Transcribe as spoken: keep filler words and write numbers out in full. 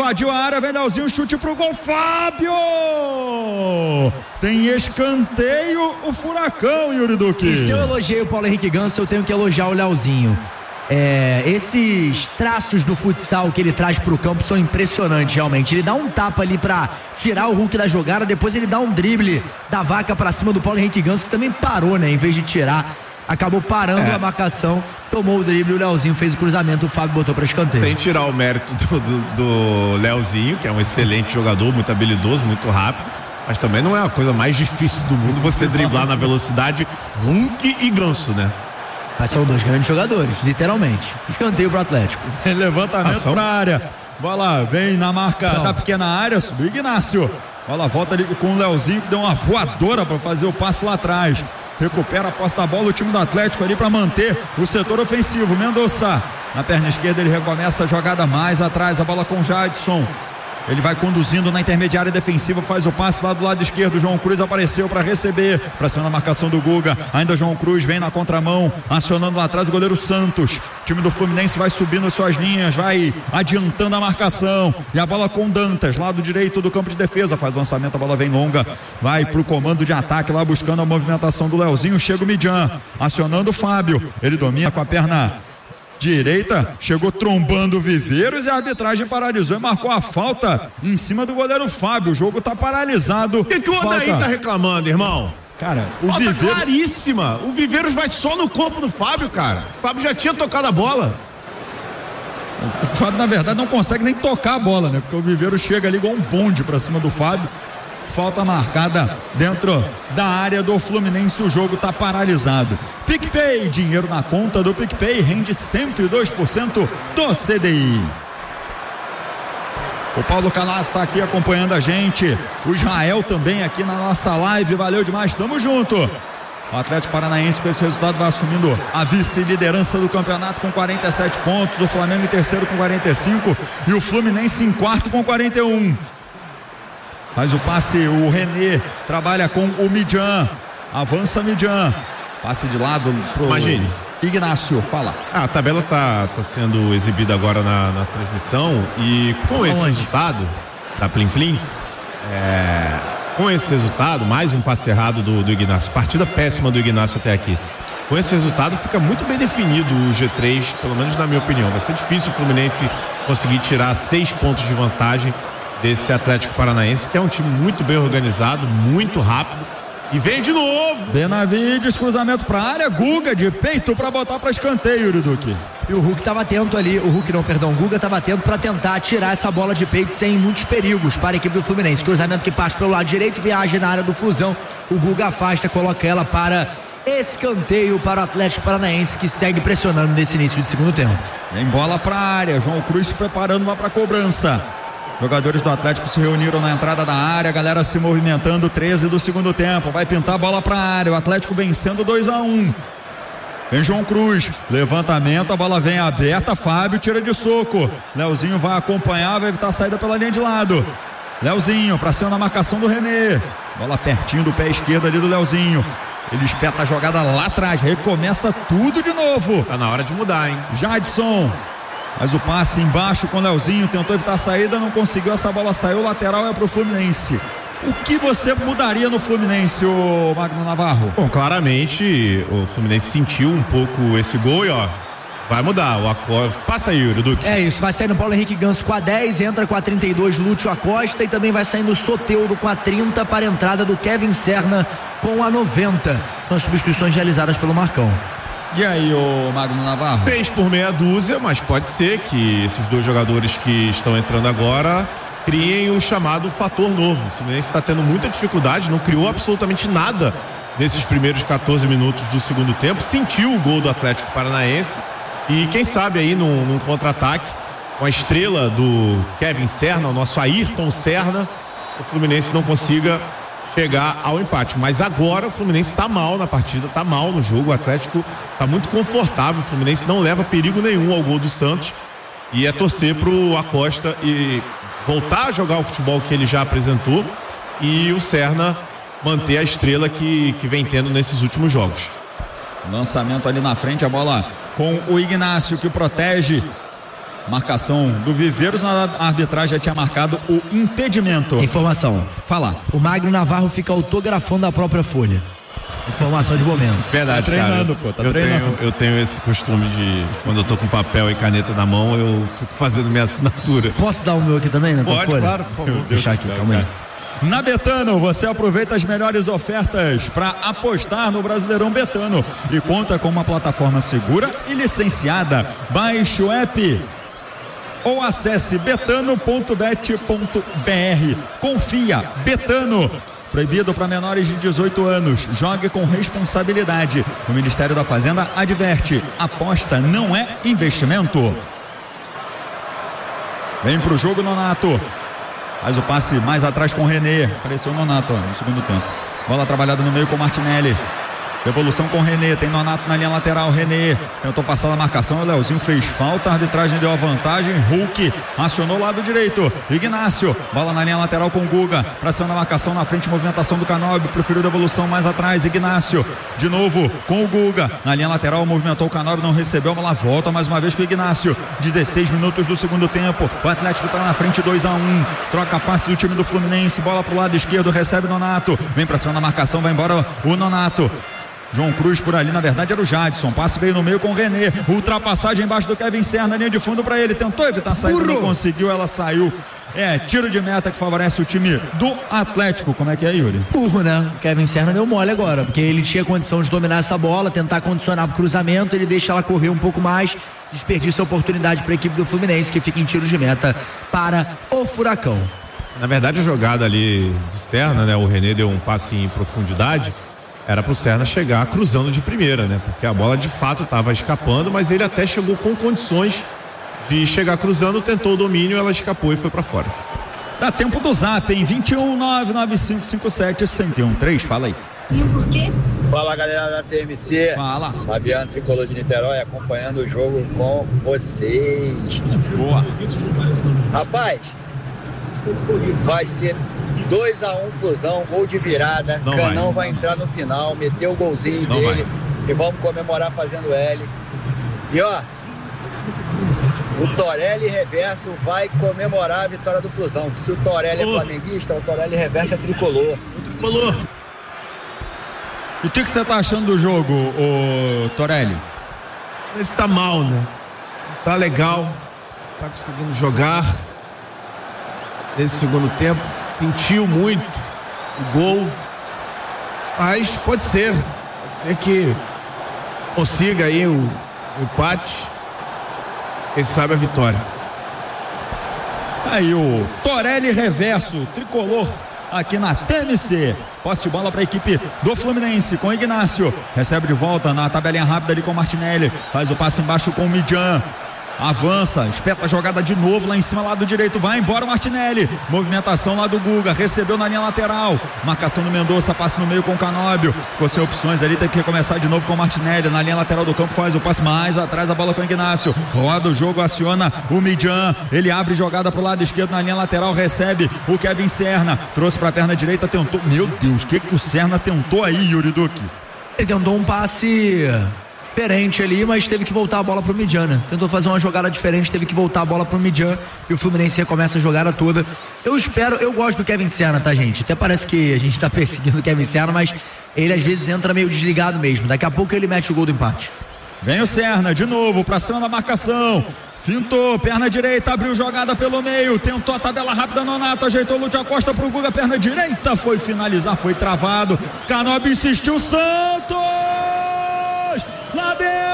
invadiu a área, vem Leozinho, chute pro gol, Fábio! Tem escanteio o Furacão, Yuri Duque. E se eu elogiei o Paulo Henrique Ganso, eu tenho que elogiar o Leozinho. É, esses traços do futsal que ele traz pro campo são impressionantes, realmente. Ele dá um tapa ali pra tirar o Hulk da jogada, depois ele dá um drible da vaca pra cima do Paulo Henrique Ganso, que também parou, né? Em vez de tirar, acabou parando é. a marcação, tomou o drible, o Leozinho fez o cruzamento, o Fábio botou pra escanteio. Sem tirar o mérito do, do, do Leozinho, que é um excelente jogador, muito habilidoso, muito rápido, mas também não é a coisa mais difícil do mundo você driblar na velocidade Hulk e Ganso, né? Mas são dois grandes jogadores, literalmente. Escanteio pro Atlético. Levantamento Ação. pra área. Bola vem na marca Ação. da pequena área, subiu Ignácio. Bola volta ali com o Leozinho, que deu uma voadora para fazer o passe lá atrás. Recupera a posse da bola o time do Atlético ali para manter o setor ofensivo. Mendonça na perna esquerda, ele recomeça a jogada mais atrás, a bola com Jadson. Ele vai conduzindo na intermediária defensiva, faz o passe lá do lado esquerdo. João Cruz apareceu para receber, para cima da marcação do Guga. Ainda João Cruz vem na contramão, acionando lá atrás o goleiro Santos. O time do Fluminense vai subindo suas linhas, vai adiantando a marcação. E a bola com Dantas, lado direito do campo de defesa. Faz o lançamento, a bola vem longa, vai pro comando de ataque lá buscando a movimentação do Leozinho. Chega o Midian, acionando o Fábio. Ele domina com a perna direita, chegou trombando o Viveiros e a arbitragem paralisou e marcou a falta em cima do goleiro Fábio. O jogo tá paralisado. O que, que o Odaí tá reclamando, irmão? Cara, o falta Viveiros... claríssima. O Viveiros vai só no corpo do Fábio, cara. O Fábio já tinha tocado a bola. O Fábio, na verdade, não consegue nem tocar a bola, né? Porque o Viveiros chega ali igual um bonde pra cima do Fábio. Falta marcada dentro da área do Fluminense, o jogo está paralisado. PicPay, dinheiro na conta do PicPay, rende cento e dois por cento do C D I. O Paulo Calas está aqui acompanhando a gente, o Israel também aqui na nossa live, valeu demais, tamo junto. O Atlético Paranaense com esse resultado vai assumindo a vice-liderança do campeonato com quarenta e sete pontos, o Flamengo em terceiro com quarenta e cinco e o Fluminense em quarto com quarenta e um. Faz o passe, o René trabalha com o Midian, avança Midian, passe de lado pro Imagine. Ignácio, fala. Ah, a tabela tá, tá sendo exibida agora na, na transmissão e com Onde? esse resultado da Plim Plim, é, com esse resultado, mais um passe errado do, do Ignácio, partida péssima do Ignácio até aqui. Com esse resultado fica muito bem definido o G três, pelo menos na minha opinião. Vai ser difícil o Fluminense conseguir tirar seis pontos de vantagem desse Atlético Paranaense, que é um time muito bem organizado, muito rápido, e vem de novo. Benavides, cruzamento pra área, Guga de peito pra botar pra escanteio, Yuri Duque. E o Hulk tava atento ali, o Hulk não, perdão, o Guga tava atento pra tentar tirar essa bola de peito sem muitos perigos para a equipe do Fluminense. Cruzamento que passa pelo lado direito, viaja na área do Fusão, o Guga afasta, coloca ela para escanteio para o Atlético Paranaense, que segue pressionando nesse início de segundo tempo. Vem bola pra área, João Cruz se preparando lá pra cobrança. Jogadores do Atlético se reuniram na entrada da área, a galera se movimentando, treze do segundo tempo, vai pintar a bola pra área, o Atlético vencendo dois a um. Vem João Cruz, levantamento, a bola vem aberta, Fábio tira de soco, Leozinho vai acompanhar, vai evitar a saída pela linha de lado. Leozinho pra cima na marcação do René, bola pertinho do pé esquerdo ali do Leozinho. Ele espeta a jogada lá atrás, recomeça tudo de novo. Tá na hora de mudar, hein? Jadson. Mas o passe embaixo com o Leozinho, tentou evitar a saída, não conseguiu, essa bola saiu, lateral é pro Fluminense. O que você mudaria no Fluminense, ô Magno Navarro? Bom, claramente o Fluminense sentiu um pouco esse gol e ó, vai mudar, o Acosta, passa aí, Yuri Duque. É isso, vai saindo Paulo Henrique Ganso com a dez, entra com a trinta e dois Lúcio Acosta e também vai saindo Soteldo com a trinta para a entrada do Kevin Serna com a noventa. São as substituições realizadas pelo Marcão. E aí, ô Magno Navarro? Fez por meia dúzia, mas pode ser que esses dois jogadores que estão entrando agora criem o chamado fator novo. O Fluminense está tendo muita dificuldade, não criou absolutamente nada nesses primeiros quatorze minutos do segundo tempo, sentiu o gol do Atlético Paranaense e quem sabe aí num, num contra-ataque com a estrela do Kevin Serna, o nosso Ayrton Serna, o Fluminense não consiga chegar ao empate, mas agora o Fluminense está mal na partida, está mal no jogo, o Atlético está muito confortável, o Fluminense não leva perigo nenhum ao gol do Santos e é torcer pro Acosta e voltar a jogar o futebol que ele já apresentou e o Serna manter a estrela que, que vem tendo nesses últimos jogos. Lançamento ali na frente, a bola com o Ignácio que protege Marcação do Viveiros, na arbitragem já tinha marcado o impedimento. Informação. Fala. O Magno Navarro fica autografando a própria folha. Informação de momento. Verdade, tá treinando, cara. pô, tá eu treinando. Tenho, eu tenho esse costume de, quando eu tô com papel e caneta na mão, eu fico fazendo minha assinatura. Posso dar o meu aqui também, na tua Pode, folha? claro, por favor. Meu Deus Deixar do aqui, céu, calma aí. cara. Na Betano, você aproveita as melhores ofertas para apostar no Brasileirão Betano e conta com uma plataforma segura e licenciada. Baixe o app ou acesse betano ponto bet ponto br. Confia, Betano. Proibido para menores de dezoito anos. Jogue com responsabilidade. O Ministério da Fazenda adverte: aposta não é investimento. Vem pro jogo, Nonato. Faz o passe mais atrás com o René. Apareceu o Nonato ó, no segundo tempo. Bola trabalhada no meio com o Martinelli. Devolução com o René. Tem Nonato na linha lateral. René tentou passar a marcação. O Leozinho fez falta. A arbitragem deu a vantagem. Hulk acionou o lado direito. Ignácio. Bola na linha lateral com o Guga. Pra cima da marcação na frente. Movimentação do Canóbio. Preferiu devolução mais atrás. Ignácio. De novo com o Guga. Na linha lateral movimentou o Canóbio. Não recebeu. A bola volta mais uma vez com o Ignácio. dezesseis minutos do segundo tempo. O Atlético tá na frente dois a um. Troca passe do time do Fluminense. Bola pro lado esquerdo. Recebe Nonato. Vem pra cima da marcação. Vai embora o Nonato. João Cruz por ali, na verdade era o Jadson. Passe veio no meio com o René. Ultrapassagem embaixo do Kevin Serna, linha de fundo para ele. Tentou evitar a saída, não conseguiu, ela saiu. É, tiro de meta que favorece o time do Atlético. Como é que é, Yuri? Burro, né? O Kevin Serna deu mole agora, porque ele tinha condição de dominar essa bola, tentar condicionar pro cruzamento, ele deixa ela correr um pouco mais, desperdiça a oportunidade para a equipe do Fluminense, que fica em tiro de meta para o Furacão. Na verdade, a jogada ali de Serna, né? O René deu um passe em profundidade. Era pro Serna chegar cruzando de primeira, né? Porque a bola de fato estava escapando, mas ele até chegou com condições de chegar cruzando, tentou o domínio, ela escapou e foi para fora. Dá tempo do Zap, em vinte e um, nove nove cinco cinco sete, zero um três, fala aí. Fala, galera da T M C. Fala. Fabiano Tricolor de Niterói acompanhando o jogo com vocês. Boa. Rapaz, vai ser dois a um Flusão, gol de virada. Não Canão vai. vai entrar no final, meteu o golzinho Não dele vai. e vamos comemorar fazendo L. E ó, o Torelli Reverso vai comemorar a vitória do Flusão. Se o Torelli Oh. é flamenguista, o Torelli Reverso é tricolor. O tricolor. E o que que você tá achando do jogo, ô Torelli? Esse tá mal, né? Tá legal. Tá conseguindo jogar. Nesse segundo tempo. Sentiu muito o gol. Mas pode ser. Pode ser que consiga aí o, o empate. Quem sabe a vitória. Tá aí o Torelli Reverso, tricolor, aqui na T M C. Posse de bola para a equipe do Fluminense com o Ignácio. Recebe de volta na tabelinha rápida ali com o Martinelli. Faz o passe embaixo com o Midjan. Avança, espeta a jogada de novo lá em cima, lado direito, vai embora o Martinelli, movimentação lá do Guga, recebeu na linha lateral, marcação do Mendonça, passe no meio com o Canóbio, ficou sem opções ali, teve que recomeçar de novo com o Martinelli, na linha lateral do campo, faz o passe mais atrás, a bola com o Ignácio, roda o jogo, aciona o Midjan, ele abre jogada pro lado esquerdo, na linha lateral, recebe o Kevin Serna, trouxe pra perna direita, tentou, meu Deus, o que que o Serna tentou aí, Yuri Duque? Ele tentou um passe diferente ali, mas teve que voltar a bola pro Midjan, né? Tentou fazer uma jogada diferente, teve que voltar a bola pro Midjan e o Fluminense recomeça a jogada toda. Eu espero, eu gosto do Kevin Serna, tá, gente? Até parece que a gente tá perseguindo o Kevin Serna, mas ele às vezes entra meio desligado mesmo. Daqui a pouco ele mete o gol do empate. Vem o Serna de novo pra cima da marcação. Fintou, perna direita, abriu jogada pelo meio, tentou a tabela rápida, Nonato, ajeitou o Lúcio Acosta pro Guga, perna direita, foi finalizar, foi travado. Canóbio insistiu, Santos! Lá dentro!